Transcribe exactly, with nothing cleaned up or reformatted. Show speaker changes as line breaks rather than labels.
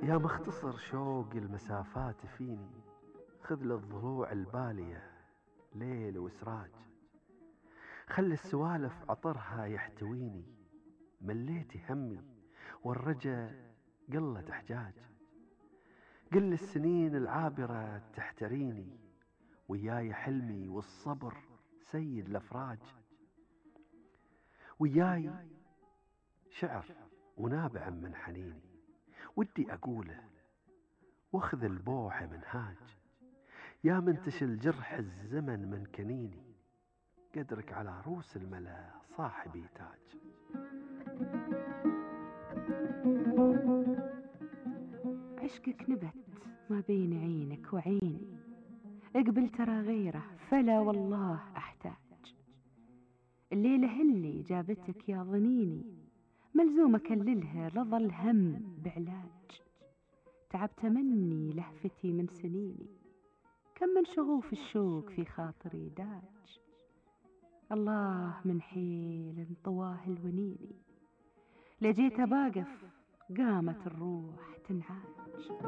يا مختصر شوق المسافات فيني، خذ للضلوع البالية ليل وسراج، خل السوالف عطرها يحتويني، مليت همي والرجا قلت احجاج، قل السنين العابرة تحتريني، وياي حلمي والصبر سيد الافراج، وياي شعر ونابع من حنيني ودي اقوله، واخذ البوح منهاج، يا منتشل جرح الزمن من كنيني، قدرك على روس الملا صاحبي تاج.
عشقك نبت ما بين عينك وعيني، اقبل ترى غيره فلا والله احتاج، الليلة اللي جابتك يا ظنيني، ملزومة كللها لظى الهم بعلاج، تعبت مني لهفتي من سنيني، كم من شغوف الشوق في خاطري داج، الله من حيل طواه الونيني، لجيت باقف قامت الروح تنعاج.